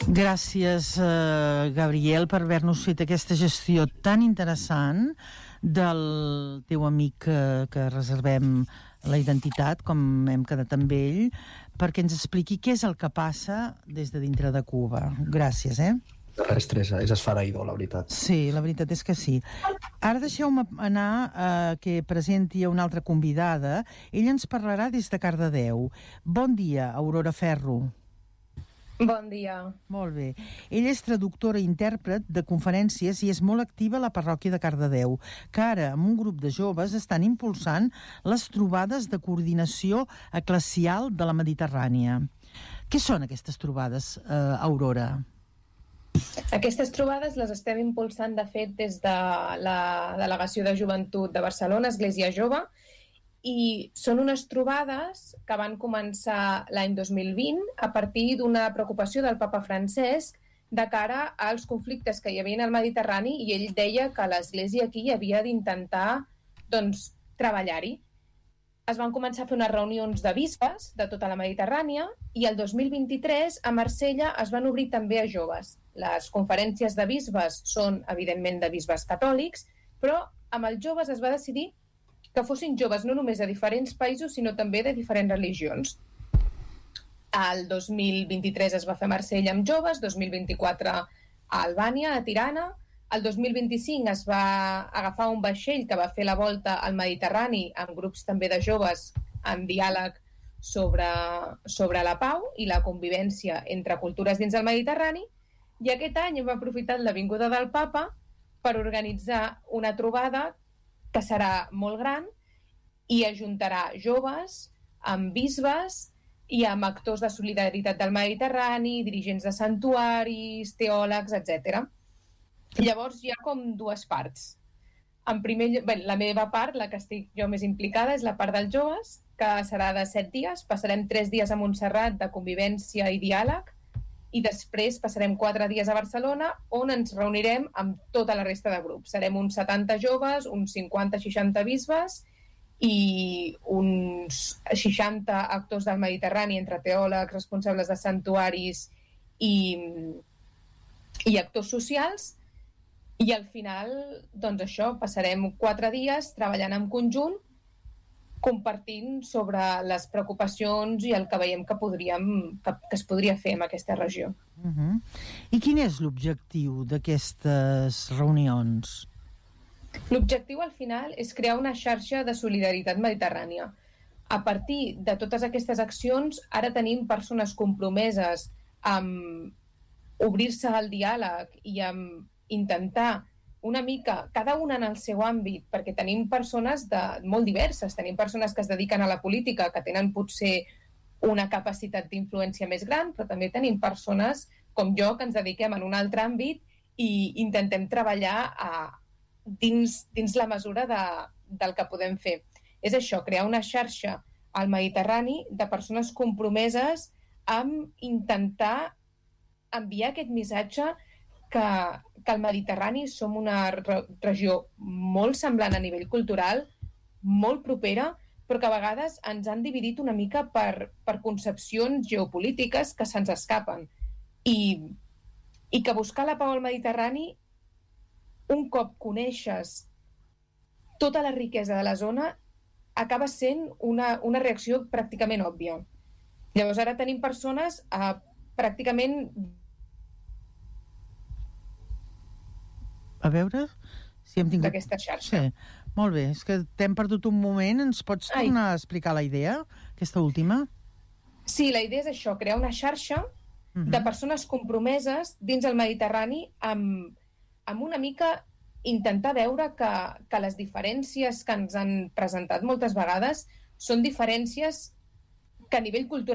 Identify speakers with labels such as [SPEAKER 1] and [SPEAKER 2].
[SPEAKER 1] Gràcies, Gabriel, per haver-nos fet aquesta gestió tan interessant del teu amic que reservem la identitat, com hem quedat amb ell, perquè ens expliqui què és el que passa des de dintre de Cuba. Gràcies,
[SPEAKER 2] Res, Teresa, és esfereïdor, la veritat.
[SPEAKER 1] Sí, la veritat és que sí. Ara deixeu-me anar que presenti a una altra convidada. Ella ens parlarà des de Cardedeu. Bon dia, Aurora Ferro.
[SPEAKER 3] Bon dia.
[SPEAKER 1] Molt bé. Ella és traductora i intèrpret de conferències i és molt activa a la parròquia de Cardedeu, que ara, amb un grup de joves, estan impulsant les trobades de coordinació eclesial de la Mediterrània. Què són aquestes trobades, Aurora?
[SPEAKER 3] Aquestes trobades les estem impulsant, de fet, des de la Delegació de Joventut de Barcelona, Església Jove, i són unes trobades que van començar l'any 2020 a partir d'una preocupació del papa Francesc de cara als conflictes que hi havia al Mediterrani, i ell deia que l'Església aquí havia d'intentar treballar-hi. Es van començar a fer unes reunions de bisbes de tota la Mediterrània i el 2023 a Marsella es van obrir també a joves. Les conferències de bisbes són, evidentment, de bisbes catòlics, però amb els joves es va decidir que fossin joves no només de diferents països, sinó també de diferents religions. El 2023 es va fer a Marsella amb joves, 2024 a Albània, a Tirana, el 2025 es va agafar un vaixell que va fer la volta al Mediterrani amb grups també de joves en diàleg sobre la pau i la convivència entre cultures dins del Mediterrani, i aquest any hem aprofitat la vinguda del papa per organitzar una trobada que serà molt gran i ajuntarà joves amb bisbes i amb actors de solidaritat del Mediterrani, dirigents de santuaris, teòlegs, etc. Llavors hi ha com dues parts. En primer lloc, la meva part, la que estic jo més implicada, és la part dels joves, que serà de 7 dies. Passarem 3 dies a Montserrat de convivència i diàleg, i després passarem 4 dies a Barcelona, on ens reunirem amb tota la resta de grups. Serem uns 70 joves, uns 50-60 bisbes i uns 60 actors del Mediterrani, entre teòlegs, responsables de santuaris i actors socials. I al final, doncs això, passarem 4 dies treballant en conjunt, compartint sobre les preocupacions i el que veiem que es podria fer en aquesta regió.
[SPEAKER 1] I quin és l'objectiu d'aquestes reunions?
[SPEAKER 3] L'objectiu al final és crear una xarxa de solidaritat mediterrània. A partir de totes aquestes accions, ara tenim persones compromeses amb obrir-se al diàleg i amb intentar una mica, cada una en el seu àmbit, perquè tenim persones molt diverses, tenim persones que es dediquen a la política, que tenen potser una capacitat d'influència més gran, però també tenim persones com jo que ens dediquem en un altre àmbit i intentem treballar dins la mesura del que podem fer. És això, crear una xarxa al Mediterrani de persones compromeses amb intentar enviar aquest missatge que al Mediterrani som una regió molt semblant a nivell cultural, molt propera, però que a vegades ens han dividit una mica per concepcions geopolítiques que se'ns escapen. I que buscar la pau al Mediterrani, un cop coneixes tota la riquesa de la zona, acaba sent una reacció pràcticament òbvia. Llavors ara tenim persones pràcticament...
[SPEAKER 1] A veure si hem tingut...
[SPEAKER 3] d'aquesta xarxa.
[SPEAKER 1] Sí, molt bé. És que t'hem perdut un moment. Ens pots tornar a explicar la idea, aquesta última?
[SPEAKER 3] Sí, la idea és això, crear una xarxa de persones compromeses dins el Mediterrani amb una mica intentar veure que les diferències que ens han presentat moltes vegades són diferències que a nivell cultural